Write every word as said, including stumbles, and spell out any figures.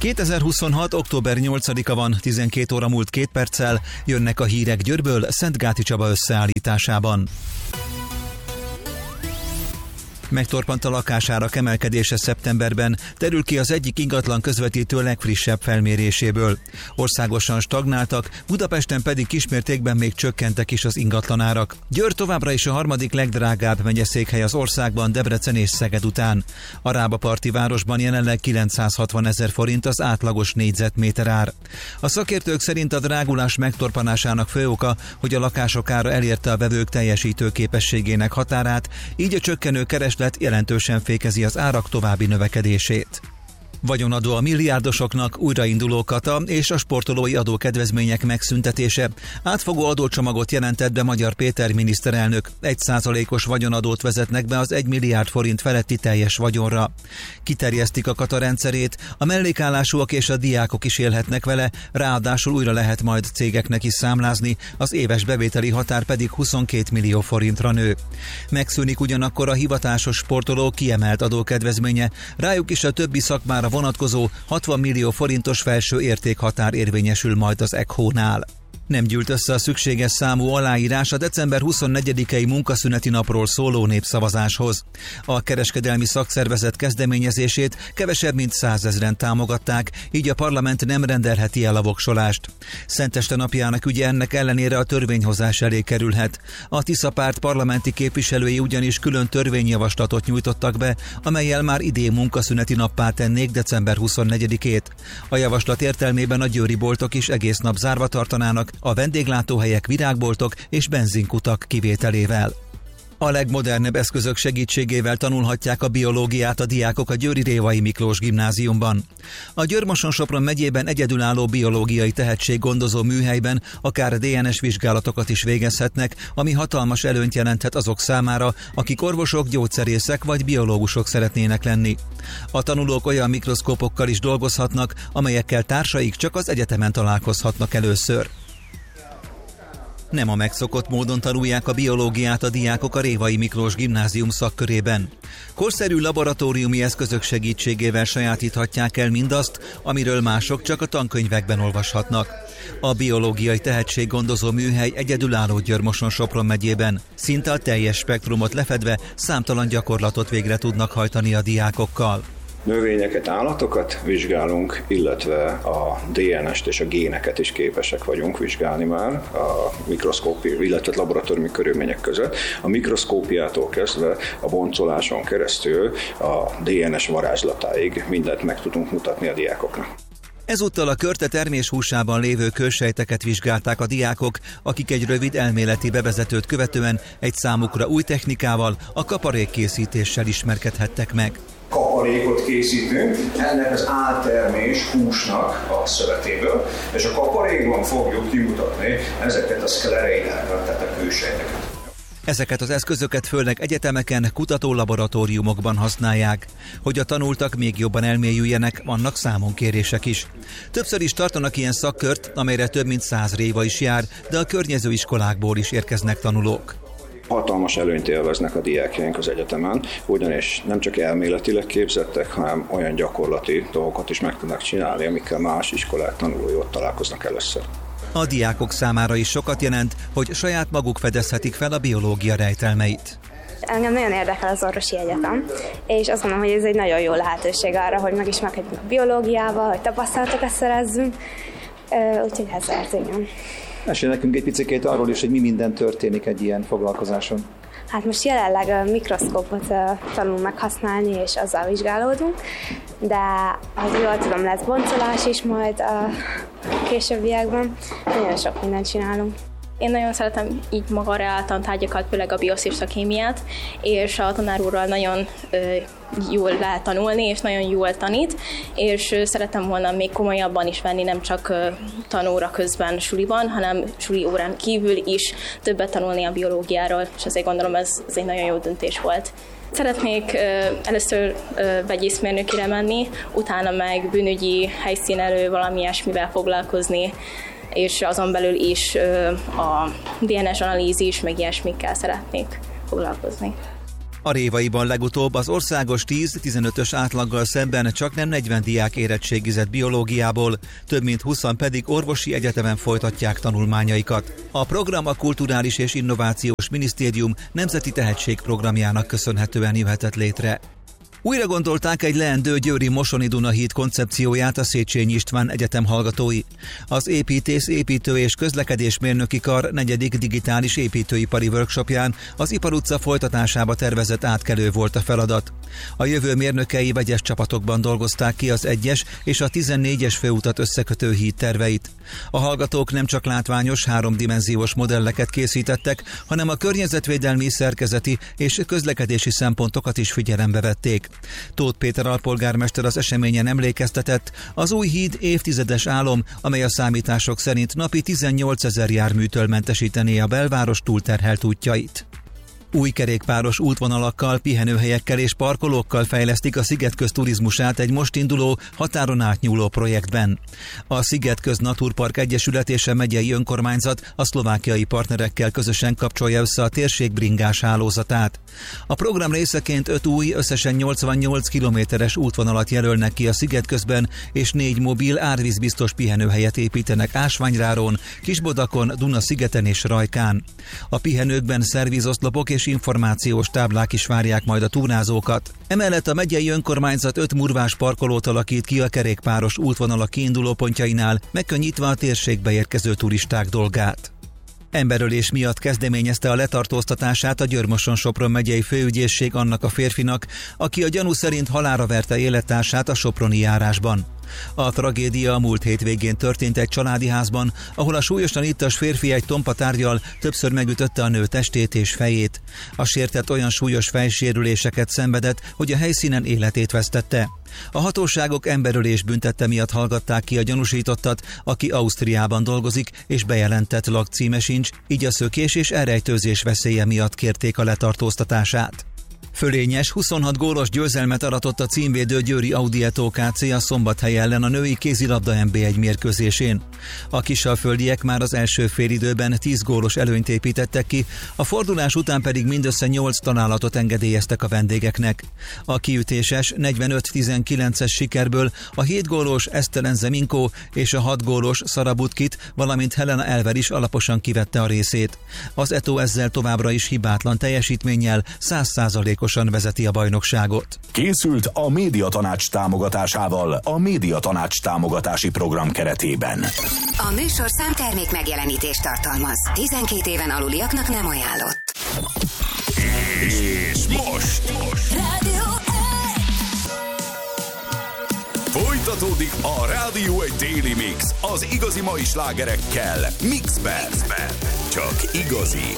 kétezer-huszonhat. október nyolcadika van, tizenkét óra múlt két perccel, jönnek a hírek Győrből Szentgáti Csaba összeállításában. Megtorpant a lakásárak emelkedése szeptemberben, derül ki az egyik ingatlan közvetítő legfrissebb felméréséből. Országosan stagnáltak, Budapesten pedig kismértékben még csökkentek is az ingatlanárak. Győr továbbra is a harmadik legdrágább megyeszékhely az országban Debrecen és Szeged után. A Rába-parti városban jelenleg kilencszázhatvan ezer forint az átlagos négyzetméter ár. A szakértők szerint a drágulás megtorpanásának fő oka, hogy a lakások ára elérte a vevők teljesítő képességének határát, így a csökkenő kereslet jelentősen fékezi az árak további növekedését. Vagyonadó a milliárdosoknak, újrainduló kata és a sportolói adókedvezmények megszüntetése. Átfogó adócsomagot jelentett be Magyar Péter miniszterelnök. Egy százalékos vagyonadót vezetnek be az egy milliárd forint feletti teljes vagyonra. Kiterjesztik a kata rendszerét, a mellékállásúak és a diákok is élhetnek vele, ráadásul újra lehet majd cégeknek is számlázni, az éves bevételi határ pedig huszonkét millió forintra nő. Megszűnik ugyanakkor a hivatásos sportolók kiemelt adókedvezménye, rájuk is a többi szakmára vonatkozó hatvan millió forintos felső értékhatár érvényesül majd az e ká o-nál. Nem gyűlt össze a szükséges számú aláírás a december huszonnegyedikei munkaszüneti napról szóló népszavazáshoz. A kereskedelmi szakszervezet kezdeményezését kevesebb mint százezren támogatták, így a parlament nem rendelheti el a voksolást. Szenteste napjának ügye ennek ellenére a törvényhozás elé kerülhet. A Tisza párt parlamenti képviselői ugyanis külön törvényjavaslatot nyújtottak be, amellyel már idén munkaszüneti nappá tennék december huszonnegyedikét. A javaslat értelmében a győri boltok is egész nap zárva tartanának, a vendéglátóhelyek, virágboltok és benzinkutak kivételével. A legmodernebb eszközök segítségével tanulhatják a biológiát a diákok a győri Révai Miklós gimnáziumban. A Győr-Moson-Sopron megyében egyedülálló biológiai tehetséggondozó műhelyben akár dé en es vizsgálatokat is végezhetnek, ami hatalmas előnyt jelenthet azok számára, akik orvosok, gyógyszerészek vagy biológusok szeretnének lenni. A tanulók olyan mikroszkópokkal is dolgozhatnak, amelyekkel társaik csak az egyetemen találkozhatnak először. Nem a megszokott módon tanulják a biológiát a diákok a Révai Miklós gimnázium szakkörében. Korszerű laboratóriumi eszközök segítségével sajátíthatják el mindazt, amiről mások csak a tankönyvekben olvashatnak. A biológiai tehetséggondozó műhely egyedülálló Győr-Moson-Sopron megyében. Szinte a teljes spektrumot lefedve számtalan gyakorlatot végre tudnak hajtani a diákokkal. Növényeket, állatokat vizsgálunk, illetve a dé en est és a géneket is képesek vagyunk vizsgálni már a mikroszkópia, illetve laboratóriumi körülmények között. A mikroszkópiától kezdve a boncoláson keresztül a dé en es varázslatáig mindent meg tudunk mutatni a diákoknak. Ezúttal a körte terméshúsában lévő kősejteket vizsgálták a diákok, akik egy rövid elméleti bevezetőt követően egy számukra új technikával, a kaparékkészítéssel ismerkedhettek meg. Kaparékot készítünk, ennek az áltermés húsnak a szövetéből, és a kaparékban fogjuk kimutatni ezeket a szklereidákat, tehát a kősejteket. Ezeket az eszközöket főleg egyetemeken, kutatólaboratóriumokban használják. Hogy a tanultak még jobban elmélyüljenek, vannak számonkérések is. Többször is tartanak ilyen szakkört, amelyre több mint száz réva is jár, de a környező iskolákból is érkeznek tanulók. Hatalmas előnyt élveznek a diákjaink az egyetemen, ugyanis nem csak elméletileg képzettek, hanem olyan gyakorlati dolgokat is meg tudnak csinálni, amikkel más iskolák tanulói ott találkoznak először. A diákok számára is sokat jelent, hogy saját maguk fedezhetik fel a biológia rejtelmeit. Engem nagyon érdekel az orvosi egyetem, és azt gondolom, hogy ez egy nagyon jó lehetőség arra, hogy megismerkedjünk a biológiával, hogy tapasztalatokat szerezzünk, úgyhogy ez érzényem. Mesélj nekünk egy picikét arról is, hogy mi minden történik egy ilyen foglalkozáson. Hát most jelenleg a mikroszkópot tanulunk meghasználni, és azzal vizsgálódunk, de az jól tudom, lesz boncolás is majd a későbbiekben. Nagyon sok mindent csinálunk. Én nagyon szeretem így maga a reáltantárgyakat, főleg a bioszérszakémiát, és a tanár úrral nagyon ö, jól lehet tanulni, és nagyon jól tanít, és ö, szeretem volna még komolyabban is venni, nem csak ö, tanóra közben suliban, hanem suli órán kívül is többet tanulni a biológiáról, és azért gondolom ez, ez egy nagyon jó döntés volt. Szeretnék ö, először ö, vegyészmérnökire menni, utána meg bűnügyi helyszínelő valami ilyesmivel foglalkozni, és azon belül is ö, a dé en es analízis, meg ilyesmikkel szeretnék foglalkozni. A Révaiban legutóbb az országos tíz-tizenötös átlaggal szemben csaknem negyven diák érettségizett biológiából, több mint húszan pedig orvosi egyetemen folytatják tanulmányaikat. A program a Kulturális és Innovációs Minisztérium Nemzeti Tehetségprogramjának köszönhetően jöhetett létre. Újra gondolták egy leendő győri Mosoni Dunahíd koncepcióját a Széchenyi István Egyetem hallgatói. Az építész, építő és közlekedésmérnöki kar negyedik digitális építőipari workshopján az Ipar utca folytatásába tervezett átkelő volt a feladat. A jövő mérnökei vegyes csapatokban dolgozták ki az egyes és a tizennégyes főutat összekötő híd terveit. A hallgatók nem csak látványos, háromdimenziós modelleket készítettek, hanem a környezetvédelmi, szerkezeti és közlekedési szempontokat is figyelembe vették. Tóth Péter alpolgármester az eseményen emlékeztetett, az új híd évtizedes álom, amely a számítások szerint napi tizennyolcezer járműtől mentesítené a belváros túlterhelt útjait. Új kerékpáros útvonalakkal, pihenőhelyekkel és parkolókkal fejlesztik a Szigetköz turizmusát egy most induló, határon átnyúló projektben. A Szigetköz Naturpark Egyesület és a megyei önkormányzat a szlovákiai partnerekkel közösen kapcsolja össze a térség bringás hálózatát. A program részeként öt új, összesen nyolcvannyolc kilométeres útvonalat jelölnek ki a Szigetközben, és négy mobil, árvízbiztos pihenőhelyet építenek Ásványráron, Kisbodakon, Duna-szigeten és Rajkán. A pihenőkben szervízoszlopok és információs táblák is várják majd a túrázókat. Emellett a megyei önkormányzat öt murvás parkolót alakít ki a kerékpáros útvonalak kiindulópontjainál, megkönnyítve a térségbe érkező turisták dolgát. Emberölés miatt kezdeményezte a letartóztatását a Győr-Moson-Sopron megyei főügyészség annak a férfinak, aki a gyanú szerint halálra verte élettársát a soproni járásban. A tragédia a múlt hétvégén történt egy családi házban, ahol a súlyosan ittas férfi egy tompa tárggyal többször megütötte a nő testét és fejét. A sértett olyan súlyos fejsérüléseket szenvedett, hogy a helyszínen életét vesztette. A hatóságok emberölés büntette miatt hallgatták ki a gyanúsítottat, aki Ausztriában dolgozik és bejelentett lakcíme sincs, így a szökés és elrejtőzés veszélye miatt kérték a letartóztatását. Fölényes, huszonhat gólos győzelmet aratott a címvédő győri Audi Eto ká cé a Szombathely ellen a női kézilabda en bé egy mérkőzésén. A kisalföldiek már az első félidőben tíz gólos előnyt építettek ki, a fordulás után pedig mindössze nyolc találatot engedélyeztek a vendégeknek. A kiütéses negyvenöt tizenkilences sikerből a hét gólos Esztelen Zeminkó és a hat gólos Szarabutkit, valamint Helena Elver is alaposan kivette a részét. Az Eto ezzel továbbra is hibátlan teljesítménnyel száz százalékos vezeti a bajnokságot. Készült a Médiatanács támogatásával a Médiatanács támogatási program keretében. A műsorszám termék megjelenítést tartalmaz. tizenkét éven aluliaknak nem ajánlott. És most! Rádió Folytatódik a Rádió egy Daily Mix az igazi mai slágerekkel Mixben. Csak igazi